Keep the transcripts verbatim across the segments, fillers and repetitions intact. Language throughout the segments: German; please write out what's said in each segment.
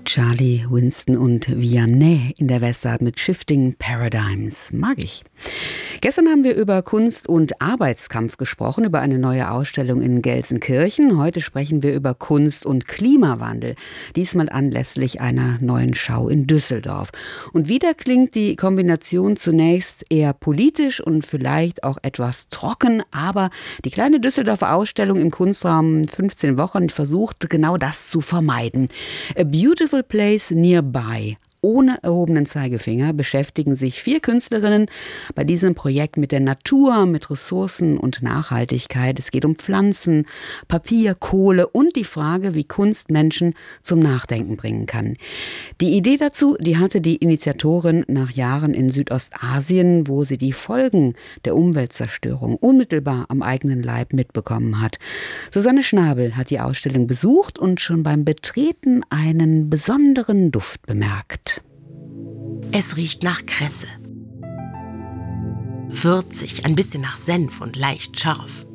Charlie Winston und Vianney in der Westart mit Shifting Paradigms. Mag ich. Gestern haben wir über Kunst und Arbeitskampf gesprochen, über eine neue Ausstellung in Gelsenkirchen. Heute sprechen wir über Kunst und Klimawandel, diesmal anlässlich einer neuen Schau in Düsseldorf. Und wieder klingt die Kombination zunächst eher politisch und vielleicht auch etwas trocken, aber die kleine Düsseldorfer Ausstellung im Kunstraum fünfzehn Wochen versucht genau das zu vermeiden. A Beautiful Place Nearby. Ohne erhobenen Zeigefinger beschäftigen sich vier Künstlerinnen bei diesem Projekt mit der Natur, mit Ressourcen und Nachhaltigkeit. Es geht um Pflanzen, Papier, Kohle und die Frage, wie Kunst Menschen zum Nachdenken bringen kann. Die Idee dazu, die hatte die Initiatorin nach Jahren in Südostasien, wo sie die Folgen der Umweltzerstörung unmittelbar am eigenen Leib mitbekommen hat. Susanne Schnabel hat die Ausstellung besucht und schon beim Betreten einen besonderen Duft bemerkt. Es riecht nach Kresse. Würzig, ein bisschen nach Senf und leicht scharf.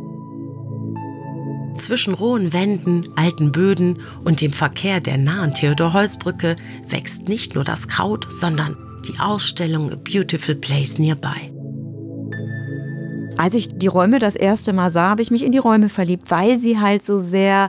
Zwischen rohen Wänden, alten Böden und dem Verkehr der nahen Theodor-Heuss-Brücke wächst nicht nur das Kraut, sondern die Ausstellung A Beautiful Place Nearby. Als ich die Räume das erste Mal sah, habe ich mich in die Räume verliebt, weil sie halt so sehr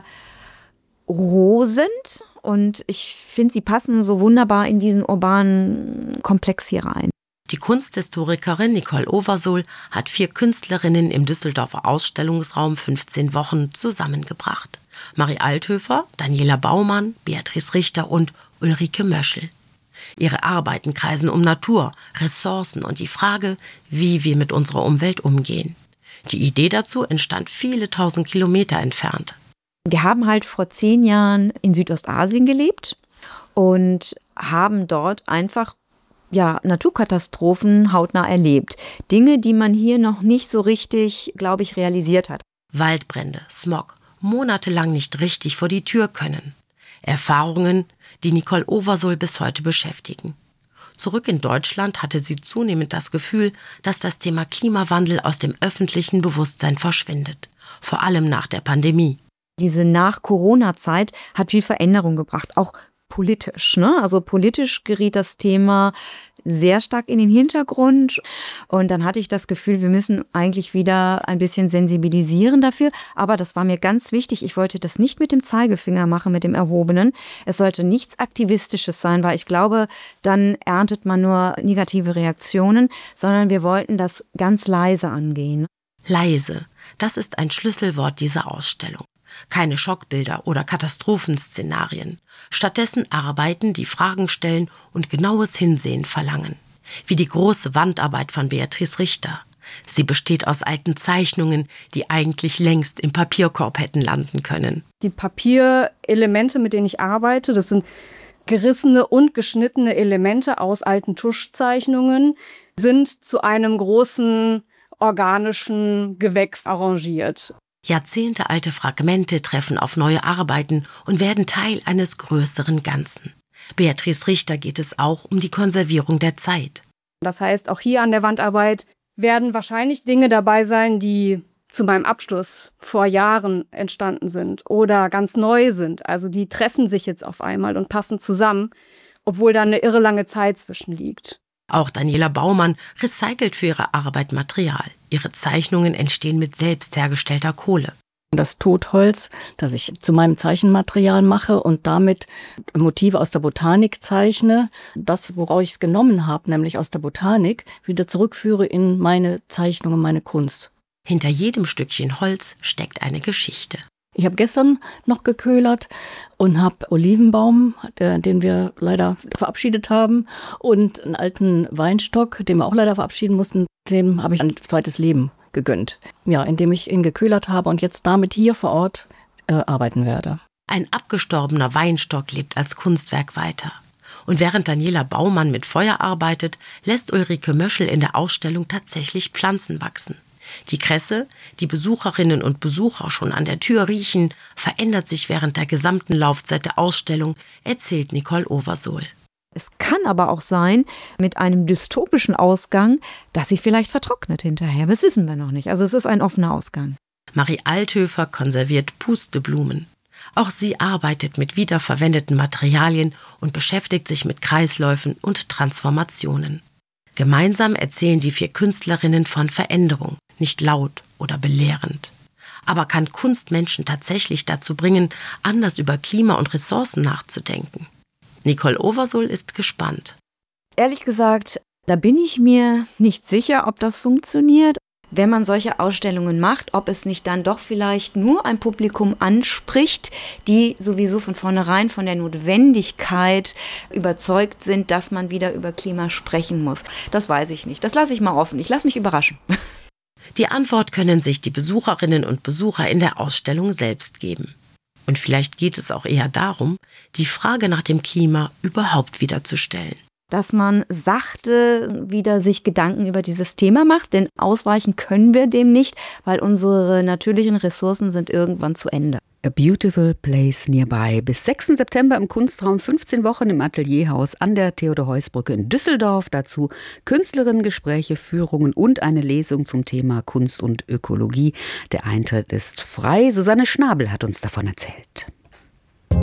roh sind. Und ich finde, sie passen so wunderbar in diesen urbanen Komplex hier rein. Die Kunsthistorikerin Nicole Oversohl hat vier Künstlerinnen im Düsseldorfer Ausstellungsraum fünfzehn Wochen zusammengebracht. Marie Althöfer, Daniela Baumann, Beatrice Richter und Ulrike Möschel. Ihre Arbeiten kreisen um Natur, Ressourcen und die Frage, wie wir mit unserer Umwelt umgehen. Die Idee dazu entstand viele tausend Kilometer entfernt. Wir haben halt vor zehn Jahren in Südostasien gelebt und haben dort einfach ja, Naturkatastrophen hautnah erlebt. Dinge, die man hier noch nicht so richtig, glaube ich, realisiert hat. Waldbrände, Smog, monatelang nicht richtig vor die Tür können. Erfahrungen, die Nicole Oversohl bis heute beschäftigen. Zurück in Deutschland hatte sie zunehmend das Gefühl, dass das Thema Klimawandel aus dem öffentlichen Bewusstsein verschwindet. Vor allem nach der Pandemie. Diese Nach-Corona-Zeit hat viel Veränderung gebracht, auch politisch, ne? Also politisch geriet das Thema sehr stark in den Hintergrund. Und dann hatte ich das Gefühl, wir müssen eigentlich wieder ein bisschen sensibilisieren dafür. Aber das war mir ganz wichtig. Ich wollte das nicht mit dem Zeigefinger machen, mit dem Erhobenen. Es sollte nichts Aktivistisches sein, weil ich glaube, dann erntet man nur negative Reaktionen, sondern wir wollten das ganz leise angehen. Leise, das ist ein Schlüsselwort dieser Ausstellung. Keine Schockbilder oder Katastrophenszenarien. Stattdessen Arbeiten, die Fragen stellen und genaues Hinsehen verlangen. Wie die große Wandarbeit von Beatrice Richter. Sie besteht aus alten Zeichnungen, die eigentlich längst im Papierkorb hätten landen können. Die Papierelemente, mit denen ich arbeite, das sind gerissene und geschnittene Elemente aus alten Tuschzeichnungen, sind zu einem großen organischen Gewächs arrangiert. Jahrzehntealte Fragmente treffen auf neue Arbeiten und werden Teil eines größeren Ganzen. Beatrice Richter geht es auch um die Konservierung der Zeit. Das heißt, auch hier an der Wandarbeit werden wahrscheinlich Dinge dabei sein, die zu meinem Abschluss vor Jahren entstanden sind oder ganz neu sind. Also die treffen sich jetzt auf einmal und passen zusammen, obwohl da eine irre lange Zeit zwischen liegt. Auch Daniela Baumann recycelt für ihre Arbeit Material. Ihre Zeichnungen entstehen mit selbst hergestellter Kohle. Das Totholz, das ich zu meinem Zeichenmaterial mache und damit Motive aus der Botanik zeichne, das, woraus ich es genommen habe, nämlich aus der Botanik, wieder zurückführe in meine Zeichnungen, meine Kunst. Hinter jedem Stückchen Holz steckt eine Geschichte. Ich habe gestern noch geköhlert und habe Olivenbaum, der, den wir leider verabschiedet haben, und einen alten Weinstock, den wir auch leider verabschieden mussten, dem habe ich ein zweites Leben gegönnt. Ja, indem ich ihn geköhlert habe und jetzt damit hier vor Ort äh, arbeiten werde. Ein abgestorbener Weinstock lebt als Kunstwerk weiter. Und während Daniela Baumann mit Feuer arbeitet, lässt Ulrike Möschel in der Ausstellung tatsächlich Pflanzen wachsen. Die Kresse, die Besucherinnen und Besucher schon an der Tür riechen, verändert sich während der gesamten Laufzeit der Ausstellung, erzählt Nicole Oversohl. Es kann aber auch sein, mit einem dystopischen Ausgang, dass sie vielleicht vertrocknet hinterher. Das wissen wir noch nicht. Also es ist ein offener Ausgang. Marie Althöfer konserviert Pusteblumen. Auch sie arbeitet mit wiederverwendeten Materialien und beschäftigt sich mit Kreisläufen und Transformationen. Gemeinsam erzählen die vier Künstlerinnen von Veränderung, nicht laut oder belehrend. Aber kann Kunst Menschen tatsächlich dazu bringen, anders über Klima und Ressourcen nachzudenken? Nicole Oversohl ist gespannt. Ehrlich gesagt, da bin ich mir nicht sicher, ob das funktioniert. Wenn man solche Ausstellungen macht, ob es nicht dann doch vielleicht nur ein Publikum anspricht, die sowieso von vornherein von der Notwendigkeit überzeugt sind, dass man wieder über Klima sprechen muss. Das weiß ich nicht. Das lasse ich mal offen. Ich lasse mich überraschen. Die Antwort können sich die Besucherinnen und Besucher in der Ausstellung selbst geben. Und vielleicht geht es auch eher darum, die Frage nach dem Klima überhaupt wieder zu stellen. Dass man sachte wieder sich Gedanken über dieses Thema macht, denn ausweichen können wir dem nicht, weil unsere natürlichen Ressourcen sind irgendwann zu Ende. A Beautiful Place Nearby. Bis sechsten September im Kunstraum, fünfzehn Wochen im Atelierhaus an der Theodor-Heuss-Brücke in Düsseldorf. Dazu Künstlerinnengespräche, Führungen und eine Lesung zum Thema Kunst und Ökologie. Der Eintritt ist frei. Susanne Schnabel hat uns davon erzählt.